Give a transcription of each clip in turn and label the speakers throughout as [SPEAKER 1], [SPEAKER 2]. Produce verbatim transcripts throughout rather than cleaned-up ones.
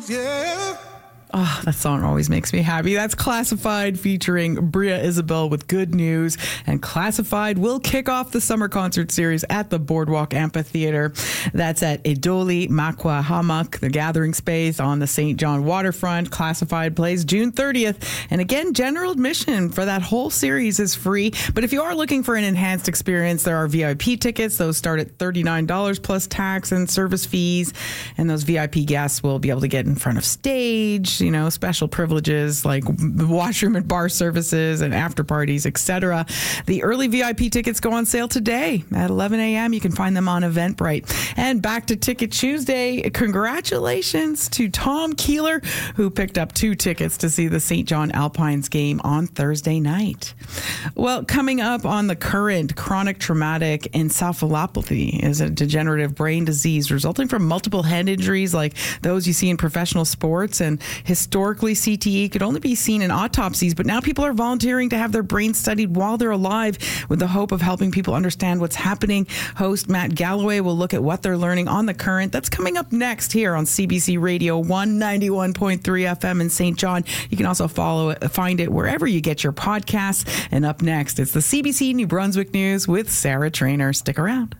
[SPEAKER 1] yeah.
[SPEAKER 2] Oh, that song always makes me happy. That's Classified featuring Bria Isabel with Good News. And Classified will kick off the summer concert series at the Boardwalk Amphitheater. That's at Idoli Makwa Hamak, the gathering space on the Saint John waterfront. Classified plays June thirtieth. And again, general admission for that whole series is free. But if you are looking for an enhanced experience, there are V I P tickets. Those start at thirty-nine dollars plus tax and service fees. And those V I P guests will be able to get in front of stage, you know, special privileges like washroom and bar services and after parties, et cetera. The early V I P tickets go on sale today at eleven a.m. You can find them on Eventbrite. And back to Ticket Tuesday. Congratulations to Tom Keeler, who picked up two tickets to see the Saint John Alpines game on Thursday night. Well, coming up on The Current, chronic traumatic encephalopathy is a degenerative brain disease resulting from multiple head injuries like those you see in professional sports. And historically, C T E could only be seen in autopsies, but now people are volunteering to have their brains studied while they're alive with the hope of helping people understand what's happening. Host Matt Galloway will look at what they're learning on The Current. That's coming up next here on C B C Radio one ninety-one point three F M in Saint John. You can also follow it, find it wherever you get your podcasts. And up next, it's the C B C New Brunswick News with Sarah Trainer. Stick around.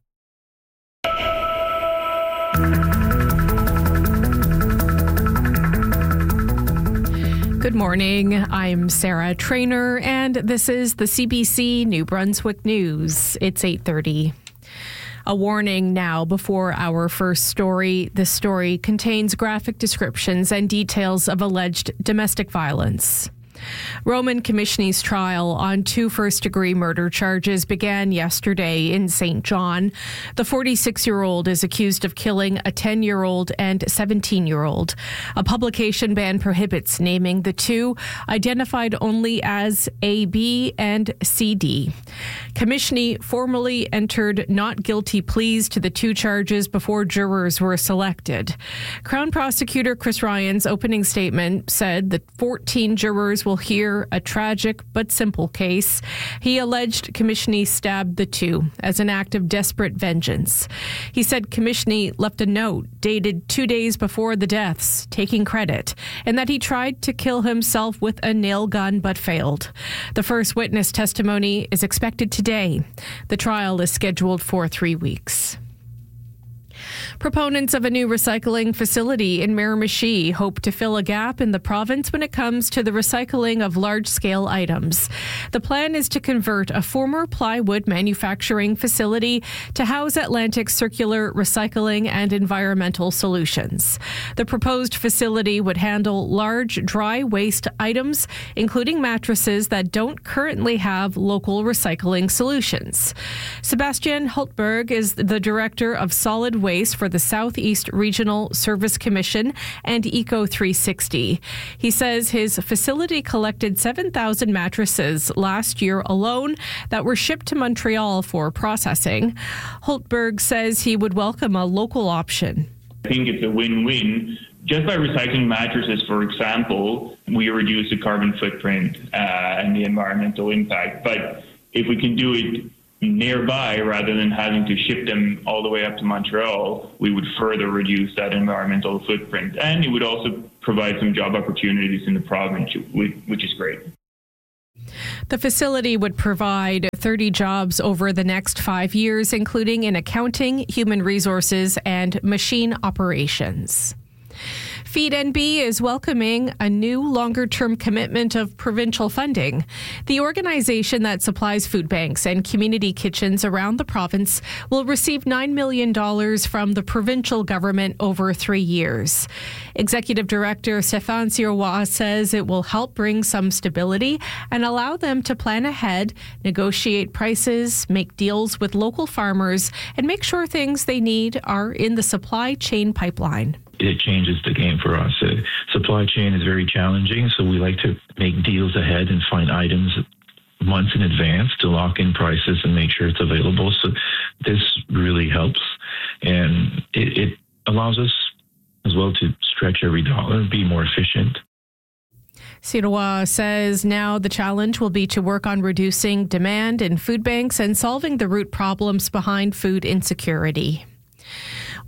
[SPEAKER 3] Good morning. I'm Sarah Trainer, and this is the C B C New Brunswick News. It's eight thirty. A warning now before our first story. This story contains graphic descriptions and details of alleged domestic violence. Roman Komishny's trial on two first-degree murder charges began yesterday in Saint John. The forty-six-year-old is accused of killing a ten-year-old and seventeen-year-old. A publication ban prohibits naming the two, identified only as A B and C D. Komishny formally entered not guilty pleas to the two charges before jurors were selected. Crown Prosecutor Chris Ryan's opening statement said that fourteen jurors will hear a tragic but simple case. He alleged Komishny stabbed the two as an act of desperate vengeance. He said Komishny left a note dated two days before the deaths, taking credit, and that he tried to kill himself with a nail gun but failed. The first witness testimony is expected today. The trial is scheduled for three weeks. Proponents of a new recycling facility in Miramichi hope to fill a gap in the province when it comes to the recycling of large-scale items. The plan is to convert a former plywood manufacturing facility to house Atlantic Circular Recycling and Environmental Solutions. The proposed facility would handle large dry waste items, including mattresses that don't currently have local recycling solutions. Sebastian Hultberg is the director of solid waste for the Southeast Regional Service Commission and Eco three sixty. He says his facility collected seven thousand mattresses last year alone that were shipped to Montreal for processing. Hultberg says he would welcome a local option.
[SPEAKER 4] I think it's a win-win. Just by recycling mattresses, for example, we reduce the carbon footprint uh, and the environmental impact. But if we can do it nearby rather than having to ship them all the way up to Montreal, we would further reduce that environmental footprint. And it would also provide some job opportunities in the province, which is great.
[SPEAKER 3] The facility would provide thirty jobs over the next five years, including in accounting, human resources, and machine operations. Feed N B is welcoming a new longer-term commitment of provincial funding. The organization that supplies food banks and community kitchens around the province will receive nine million dollars from the provincial government over three years. Executive Director Stéphane Sirois says it will help bring some stability and allow them to plan ahead, negotiate prices, make deals with local farmers, and make sure things they need are in the supply chain pipeline.
[SPEAKER 5] It changes the game for us. Uh, supply chain is very challenging, so we like to make deals ahead and find items months in advance to lock in prices and make sure it's available. So this really helps, and it, it allows us as well to stretch every dollar and be more efficient.
[SPEAKER 3] Sirois says now the challenge will be to work on reducing demand in food banks and solving the root problems behind food insecurity.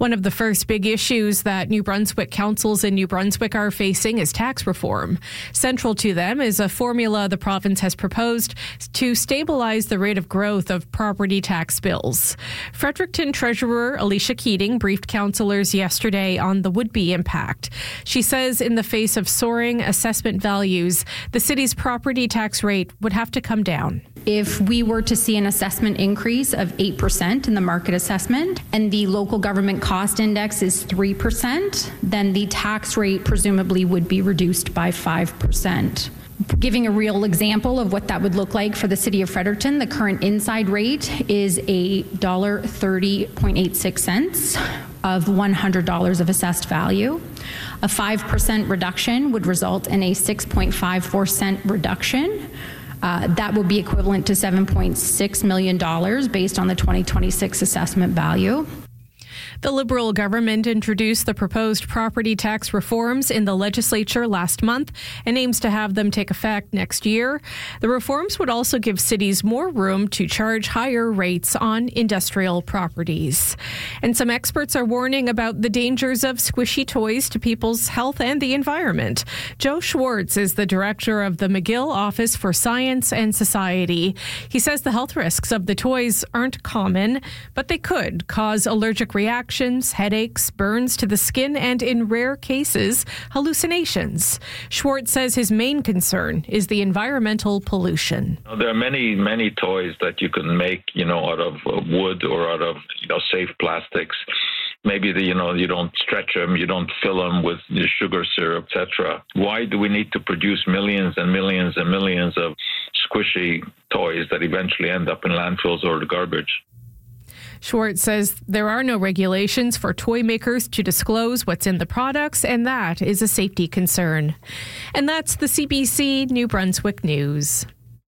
[SPEAKER 3] One of the first big issues that New Brunswick councils in New Brunswick are facing is tax reform. Central to them is a formula the province has proposed to stabilize the rate of growth of property tax bills. Fredericton Treasurer Alicia Keating briefed councillors yesterday on the would-be impact. She says in the face of soaring assessment values, the city's property tax rate would have to come down.
[SPEAKER 1] If we were to see an assessment increase of eight percent in the market assessment and the local government cost index is three percent, then the tax rate presumably would be reduced by five percent. Giving a real example of what that would look like for the city of Fredericton, the current inside rate is a one dollar thirty point eight six cents of one hundred dollars of assessed value. A five percent reduction would result in a six point five four cent reduction. Uh, that would be equivalent to seven point six million dollars based on the twenty twenty-six assessment value.
[SPEAKER 3] The Liberal government introduced the proposed property tax reforms in the legislature last month and aims to have them take effect next year. The reforms would also give cities more room to charge higher rates on industrial properties. And some experts are warning about the dangers of squishy toys to people's health and the environment. Joe Schwartz is the director of the McGill Office for Science and Society. He says the health risks of the toys aren't common, but they could cause allergic reactions, headaches, burns to the skin, and in rare cases, hallucinations. Schwartz says his main concern is the environmental pollution.
[SPEAKER 6] There are many, many toys that you can make, you know, out of wood or out of, you know, safe plastics. Maybe the, you know, you don't stretch them, you don't fill them with sugar syrup, et cetera. Why do we need to produce millions and millions and millions of squishy toys that eventually end up in landfills or the garbage?
[SPEAKER 3] Schwartz says there are no regulations for toy makers to disclose what's in the products, and that is a safety concern. And that's the C B C New Brunswick News.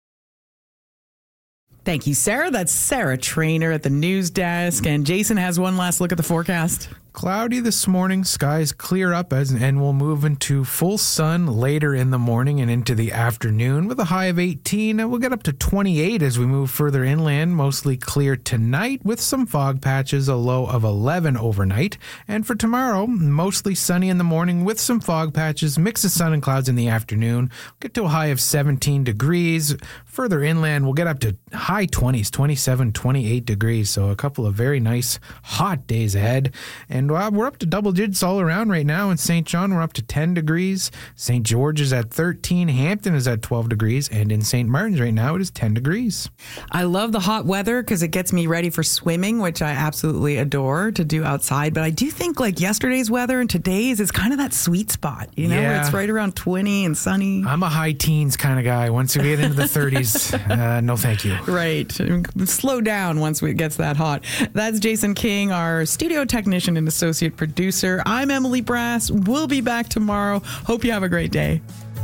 [SPEAKER 2] Thank you, Sarah. That's Sarah Trainer at the news desk. And Jason has one last look at the forecast.
[SPEAKER 7] Cloudy this morning, skies clear up as and we'll move into full sun later in the morning and into the afternoon with a high of eighteen, and we'll get up to twenty-eight as we move further inland. Mostly clear tonight with some fog patches, a low of eleven overnight. And for tomorrow, mostly sunny in the morning with some fog patches, mix of sun and clouds in the afternoon. We'll get to a high of seventeen degrees. Further inland, we'll get up to high twenties, twenty-seven, twenty-eight degrees. So a couple of very nice hot days ahead. And uh, we're up to double digits all around right now. In Saint John, we're up to ten degrees. Saint George is at thirteen. Hampton is at twelve degrees. And in Saint Martin's right now, it is ten degrees.
[SPEAKER 2] I love the hot weather because it gets me ready for swimming, which I absolutely adore to do outside. But I do think like yesterday's weather and today's is kind of that sweet spot, you know,
[SPEAKER 7] Yeah.
[SPEAKER 2] where it's right around twenty and sunny.
[SPEAKER 7] I'm a high teens kind of guy. Once we get into the thirties, uh, no thank you.
[SPEAKER 2] Right. Slow down once it gets that hot. That's Jason King, our studio technician and associate producer. I'm Emily Brass. We'll be back tomorrow. Hope you have a great day.